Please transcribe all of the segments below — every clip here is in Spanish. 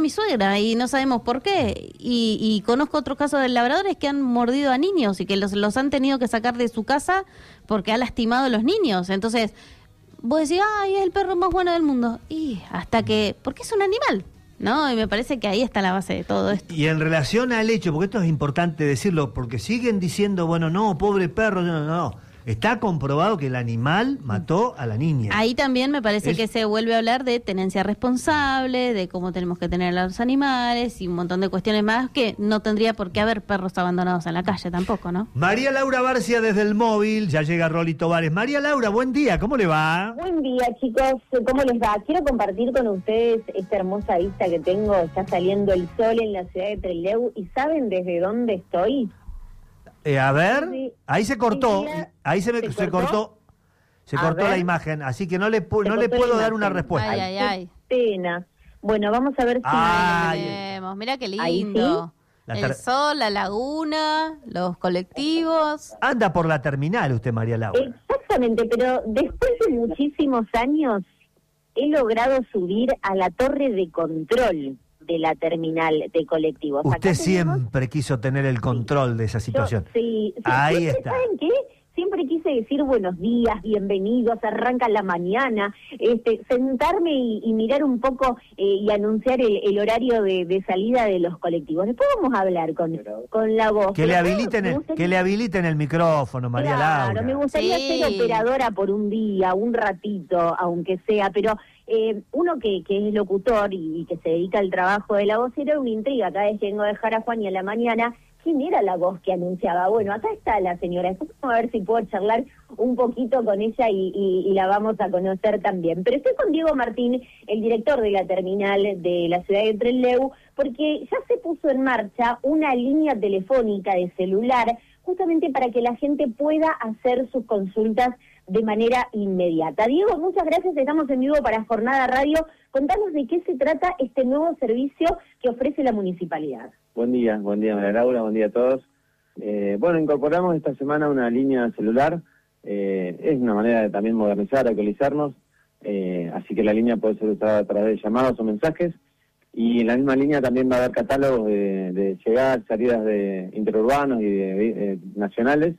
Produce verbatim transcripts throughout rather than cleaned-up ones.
mi suegra y no sabemos por qué. Y, y conozco otros casos de labradores que han mordido a niños y que los, los han tenido que sacar de su casa porque ha lastimado a los niños. Entonces, vos decís, ay, es el perro más bueno del mundo. Y hasta que, porque es un animal, ¿no? Y me parece que ahí está la base de todo esto. Y en relación al hecho, porque esto es importante decirlo, porque siguen diciendo, bueno, no, pobre perro, no, no. Está comprobado que el animal mató a la niña. Ahí también me parece es... que se vuelve a hablar de tenencia responsable, de cómo tenemos que tener a los animales y un montón de cuestiones más que no tendría por qué haber perros abandonados en la calle tampoco, ¿no? María Laura Barcia desde el móvil, ya llega Rolly Tovares. María Laura, buen día, ¿cómo le va? Buen día, chicos, ¿cómo les va? Quiero compartir con ustedes esta hermosa vista que tengo. Está saliendo el sol en la ciudad de Trelew y ¿saben desde dónde estoy? Eh, a ver, sí, ahí se cortó, sí, ahí se, me, ¿se se cortó? cortó, se A cortó ver. la imagen, así que no le, pu- no le cortó puedo la dar una imagen. respuesta. Ay, ay, ay. Qué pena. Bueno, vamos a ver si... Ah, Ahí Ay. vemos, mira qué Ahí lindo. La El ter- sol, la laguna, los colectivos. Anda por la terminal usted, María Laura. Exactamente, pero después de muchísimos años he logrado subir a la torre de control de la terminal de colectivos. Usted Acá tenemos- siempre quiso tener el control de esa situación. Yo, sí, sí, Ahí siempre, está. ¿saben qué? Siempre quise decir buenos días, bienvenidos, arranca la mañana, este, sentarme y, y mirar un poco eh, y anunciar el, el horario de, de salida de los colectivos. Después vamos a hablar con, con la voz. Que le, Pero, habiliten me el, gustaría- que le habiliten el micrófono, María Claro, Laura. me gustaría Sí. ser operadora por un día, un ratito, aunque sea, pero eh, uno que, que es locutor y, y que se dedica al trabajo de la voz era una intriga. Cada vez que vengo a dejar a Juan y a la mañana, ¿quién era la voz que anunciaba? Bueno, acá está la señora. Después vamos a ver si puedo charlar un poquito con ella y, y, y la vamos a conocer también. Pero estoy con Diego Martín, el director de la terminal de la ciudad de Trelew, porque ya se puso en marcha una línea telefónica de celular justamente para que la gente pueda hacer sus consultas de manera inmediata. Diego, muchas gracias, estamos en vivo para Jornada Radio. Contanos de qué se trata este nuevo servicio que ofrece la municipalidad. Buen día, buen día María Laura, buen día a todos. Eh, bueno, incorporamos esta semana una línea celular, eh, es una manera de también modernizar, actualizarnos, eh, así que la línea puede ser usada a través de llamados o mensajes, y en la misma línea también va a haber catálogos de, de llegadas, salidas de interurbanos y de, eh, nacionales.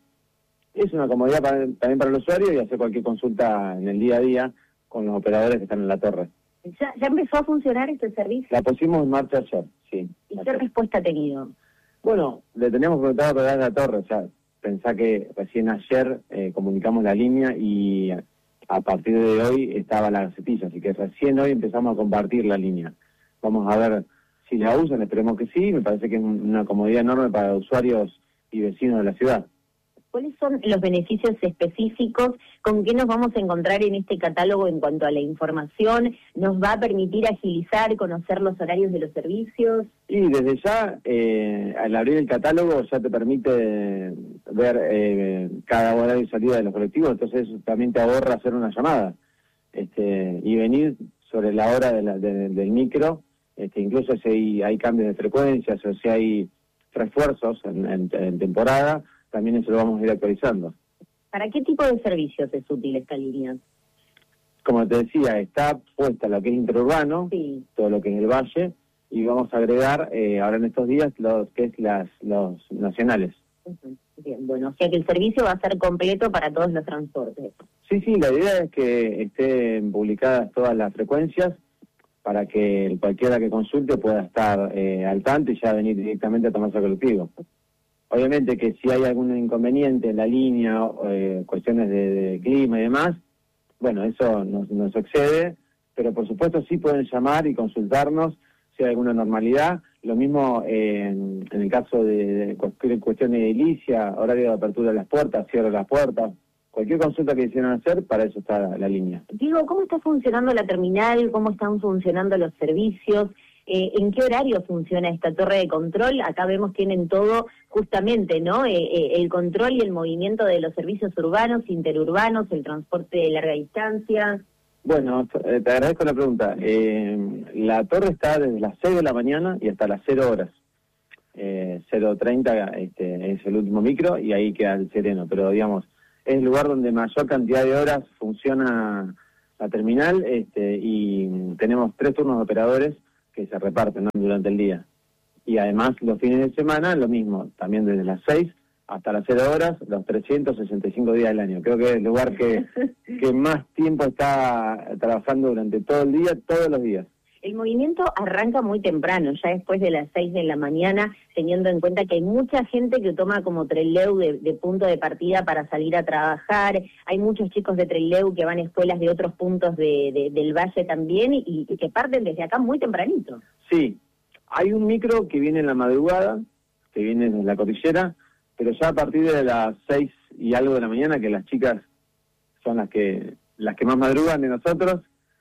Es una comodidad para, también para el usuario y hacer cualquier consulta en el día a día con los operadores que están en la torre. ¿Ya, ya empezó a funcionar este servicio? La pusimos en marcha ayer, sí. ¿Y qué ayer. respuesta ha tenido? Bueno, le teníamos preguntado a operar la torre, o sea, pensá que recién ayer eh, comunicamos la línea y a partir de hoy estaba la gacetilla, así que recién hoy empezamos a compartir la línea. Vamos a ver si la usan, esperemos que sí, me parece que es una comodidad enorme para usuarios y vecinos de la ciudad. ¿Cuáles son los beneficios específicos? ¿Con qué nos vamos a encontrar en este catálogo en cuanto a la información? ¿Nos va a permitir agilizar, conocer los horarios de los servicios? Y desde ya, eh, al abrir el catálogo ya te permite ver eh, cada hora de salida de los colectivos, entonces eso también te ahorra hacer una llamada este, y venir sobre la hora de la, de, del micro, este, incluso si hay, hay cambios de frecuencias o si hay refuerzos en, en, en temporada, también eso lo vamos a ir actualizando. ¿Para qué tipo de servicios es útil esta línea? Como te decía, está puesta lo que es interurbano, Sí. todo lo que es el valle, y vamos a agregar eh, ahora en estos días lo que es las los nacionales. Uh-huh. Bien, bueno, o sea que el servicio va a ser completo para todos los transportes. Sí, sí, la idea es que estén publicadas todas las frecuencias para que cualquiera que consulte pueda estar eh, al tanto y ya venir directamente a tomarse el colectivo. Obviamente que si hay algún inconveniente en la línea, eh, cuestiones de, de clima y demás, bueno, eso nos, nos excede, pero por supuesto sí pueden llamar y consultarnos si hay alguna normalidad. Lo mismo eh, en, en el caso de, de cualquier cuestión de edilicia, horario de apertura de las puertas, cierre las puertas, cualquier consulta que quisieran hacer, para eso está la, la línea. Diego, ¿cómo está funcionando la terminal? ¿Cómo están funcionando los servicios? Eh, ¿En qué horario funciona esta torre de control? Acá vemos tienen todo justamente, ¿no? Eh, eh, el control y el movimiento de los servicios urbanos, interurbanos, el transporte de larga distancia. Bueno, eh, te agradezco la pregunta. Eh, la torre está desde las seis de la mañana y hasta las cero horas. Eh, cero treinta este, es el último micro y ahí queda el sereno, pero digamos, es el lugar donde mayor cantidad de horas funciona la terminal este, y tenemos tres turnos de operadores que se reparten, ¿no?, durante el día. Y además los fines de semana lo mismo, también desde las seis hasta las cero horas, los trescientos sesenta y cinco días del año. Creo que es el lugar que, que más tiempo está trabajando durante todo el día, todos los días. El movimiento arranca muy temprano, ya después de las seis de la mañana, teniendo en cuenta que hay mucha gente que toma como Trelew de, de punto de partida para salir a trabajar. Hay muchos chicos de Trelew que van a escuelas de otros puntos de, de, del valle también y, y que parten desde acá muy tempranito. Sí, hay un micro que viene en la madrugada, que viene desde la cordillera, pero ya a partir de las seis y algo de la mañana, que las chicas son las que las que más madrugan de nosotros,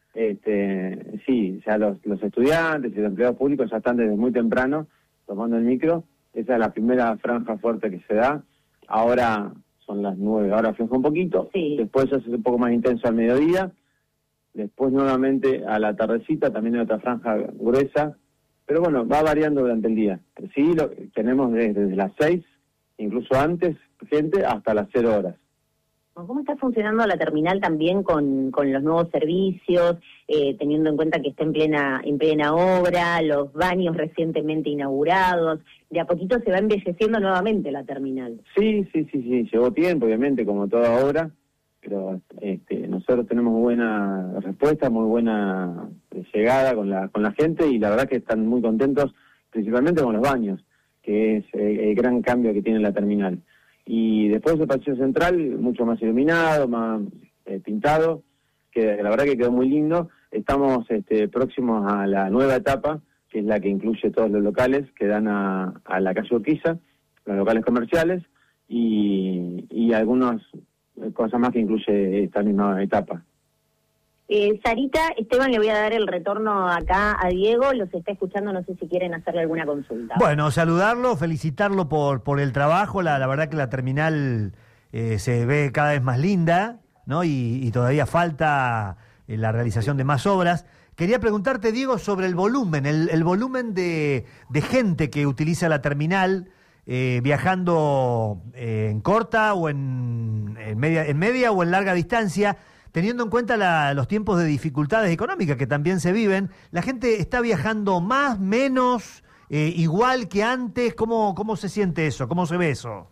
este sí, ya los, los estudiantes y los empleados públicos ya están desde muy temprano tomando el micro. Esa es la primera franja fuerte que se da. Ahora son las nueve, ahora afloja un poquito, sí. Después ya es un poco más intenso al mediodía, después nuevamente a la tardecita también hay otra franja gruesa, pero bueno, va variando durante el día. Sí, lo tenemos desde, desde las seis, incluso antes, gente, hasta las cero horas. ¿Cómo está funcionando la terminal también con, con los nuevos servicios, eh, teniendo en cuenta que está en plena en plena obra, los baños recientemente inaugurados? De a poquito se va embelleciendo nuevamente la terminal. Sí, sí, sí, sí, llevó tiempo, obviamente, como toda obra, pero este, nosotros tenemos buena respuesta, muy buena llegada con la con la gente y la verdad que están muy contentos, principalmente con los baños, que es eh, el gran cambio que tiene la terminal. Y después el pasillo central, mucho más iluminado, más eh, pintado, que la verdad que quedó muy lindo. Estamos este, próximos a la nueva etapa, que es la que incluye todos los locales que dan a, a la calle Urquiza, los locales comerciales, y, y algunas cosas más que incluye esta misma etapa. Eh, Sarita, Esteban, le voy a dar el retorno acá a Diego, los está escuchando, no sé si quieren hacerle alguna consulta. Bueno, saludarlo, felicitarlo por, por el trabajo, la, la verdad que la terminal eh, se ve cada vez más linda, ¿no? Y, y todavía falta eh, la realización de más obras. Quería preguntarte, Diego, sobre el volumen, el, el volumen de, de gente que utiliza la terminal, eh, viajando eh, en corta o en, en, media, en media o en larga distancia. Teniendo en cuenta la, los tiempos de dificultades económicas que también se viven, ¿la gente está viajando más, menos, eh, igual que antes? ¿Cómo, cómo se siente eso? ¿Cómo se ve eso?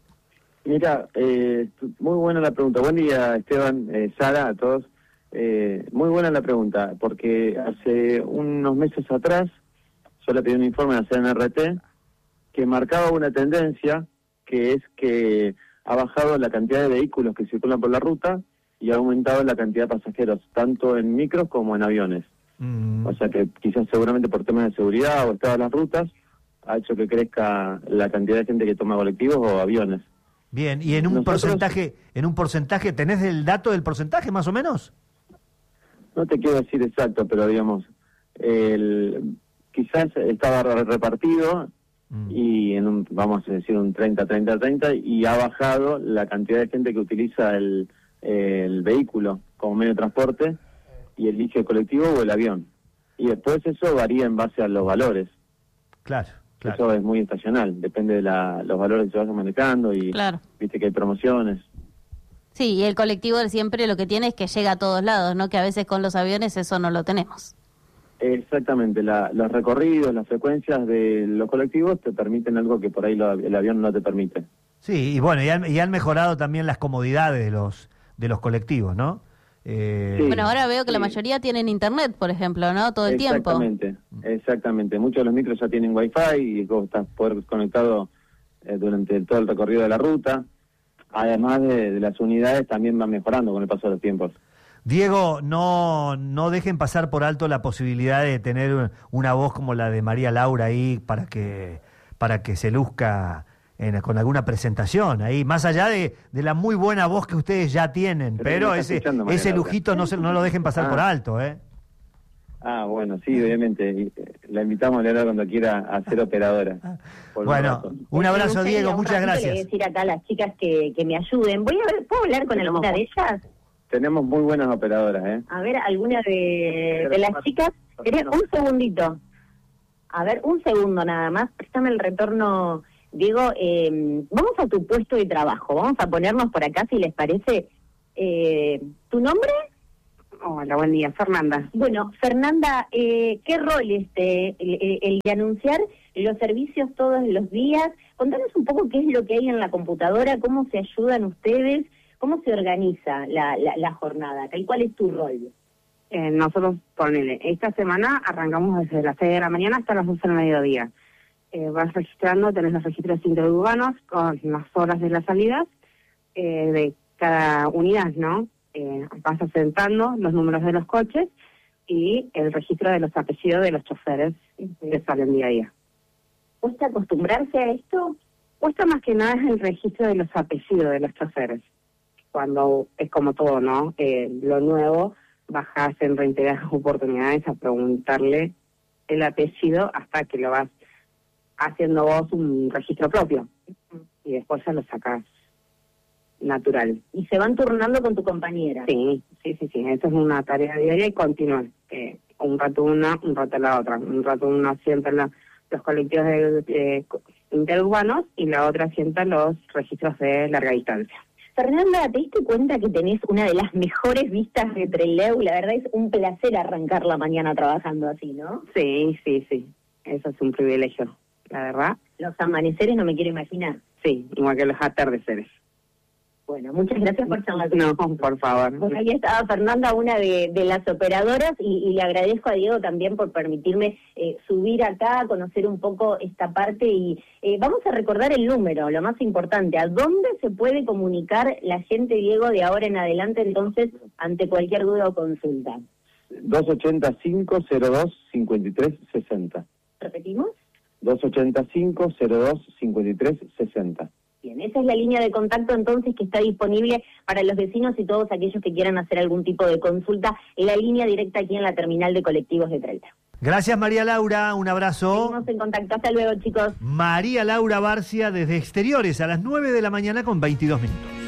Mira, eh, muy buena la pregunta. Buen día, Esteban, eh, Sara, a todos. Eh, muy buena la pregunta, porque hace unos meses atrás yo le pedí un informe a C N R T que marcaba una tendencia, que es que ha bajado la cantidad de vehículos que circulan por la ruta y ha aumentado la cantidad de pasajeros, tanto en micros como en aviones. Mm. O sea que quizás seguramente por temas de seguridad o estado de las rutas, ha hecho que crezca la cantidad de gente que toma colectivos o aviones. Bien, y en un Nosotros, porcentaje, en un porcentaje, ¿tenés el dato del porcentaje más o menos? No te quiero decir exacto, pero digamos, el, quizás estaba repartido mm. y en un, vamos a decir un treinta, treinta, treinta, y ha bajado la cantidad de gente que utiliza el el vehículo como medio de transporte y elige el colectivo o el avión. Y después eso varía en base a los valores. Claro, claro. Eso es muy estacional, depende de la, los valores que se vayan manejando y claro. Viste que hay promociones. Sí, y el colectivo siempre lo que tiene es que llega a todos lados, ¿no? Que a veces con los aviones eso no lo tenemos. Exactamente, la, los recorridos, las frecuencias de los colectivos te permiten algo que por ahí lo, el avión no te permite. Sí, y bueno, y han, y han mejorado también las comodidades de los de los colectivos, ¿no? Eh... Sí, bueno, ahora veo que sí. La mayoría tienen internet, por ejemplo, ¿no? Todo el exactamente, tiempo. Exactamente, exactamente. Muchos de los micros ya tienen wifi y vos estás poder conectado eh, durante todo el recorrido de la ruta. Además de, de las unidades, también van mejorando con el paso de los tiempos. Diego, no, no dejen pasar por alto la posibilidad de tener una voz como la de María Laura ahí para que, para que se luzca En, con alguna presentación ahí, más allá de, de la muy buena voz que ustedes ya tienen, pero, pero ese ese lujito no se, no lo dejen pasar ah. por alto, ¿eh? Ah, bueno, sí, obviamente. La invitamos a Leonora cuando quiera a ser operadora. Bueno, un, un abrazo, Diego, muchas gracias. Le voy a decir acá a las chicas que, que me ayuden. Voy a ver, ¿puedo hablar con tenemos, alguna de ellas? Tenemos muy buenas operadoras, ¿eh? A ver, alguna de, de las chicas. Un segundito. A ver, un segundo nada más. Préstame el retorno... Diego, eh, vamos a tu puesto de trabajo, vamos a ponernos por acá si les parece. Eh, ¿Tu nombre? Hola, buen día. Fernanda. Bueno, Fernanda, eh, ¿qué rol este el, el de anunciar los servicios todos los días? Contanos un poco qué es lo que hay en la computadora, cómo se ayudan ustedes, cómo se organiza la, la, la jornada, ¿cuál es tu rol? Eh, nosotros, ponele, esta semana arrancamos desde las seis de la mañana hasta las doce del mediodía. Eh, vas registrando, tenés los registros interurbanos con las horas de las salidas eh, de cada unidad, ¿no? Eh, vas asentando los números de los coches y el registro de los apellidos de los choferes que salen día a día. ¿Cuesta acostumbrarse a esto? Cuesta más que nada es el registro de los apellidos de los choferes. Cuando es como todo, ¿no? Eh, lo nuevo, bajás en reiteradas oportunidades a preguntarle el apellido hasta que lo vas haciendo vos un registro propio. Y después ya lo sacás natural. ¿Y se van turnando con tu compañera? Sí, sí, sí, sí. Eso es una tarea diaria y continua. Eh, un rato una, un rato la otra. Un rato una sienta la, los colectivos de, eh, interurbanos y la otra sienta los registros de larga distancia. Fernanda, ¿te diste cuenta que tenés una de las mejores vistas de Trelew? La verdad es un placer arrancar la mañana trabajando así, ¿no? Sí, sí, sí. Eso es un privilegio, la verdad. Los amaneceres no me quiero imaginar. Sí, igual que los atardeceres. Bueno, muchas gracias por charlar. No, por favor. Pues ahí estaba Fernanda, una de, de las operadoras, y, y le agradezco a Diego también por permitirme eh, subir acá, conocer un poco esta parte, y eh, vamos a recordar el número, lo más importante, ¿a dónde se puede comunicar la gente, Diego, de ahora en adelante, entonces, ante cualquier duda o consulta? dos ochenta y cinco, cero dos, cincuenta y tres sesenta. ¿Repetimos? dos ochenta y cinco, cero dos, cincuenta y tres sesenta. Bien, esa es la línea de contacto entonces que está disponible para los vecinos y todos aquellos que quieran hacer algún tipo de consulta, en la línea directa aquí en la terminal de colectivos de Trelew. Gracias, María Laura, un abrazo. Seguimos en contacto, hasta luego, chicos. María Laura Barcia desde Exteriores a las nueve de la mañana con veintidós minutos.